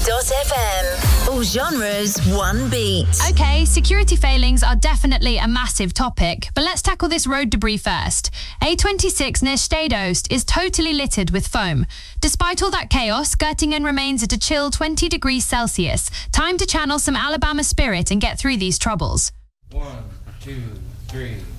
FM. All genres, one beat. Okay, security failings are definitely a massive topic, but let's tackle this road debris first. A26 near Stadost is totally littered with foam. Despite all that chaos, Göttingen remains at a chill 20 degrees Celsius. Time to channel some Alabama spirit and get through these troubles. 1, 2, 3...